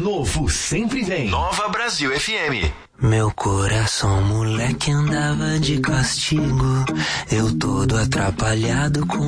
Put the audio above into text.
novo sempre vem. Nova Brasil FM. Meu coração, moleque, andava de castigo. Eu todo atrapalhado com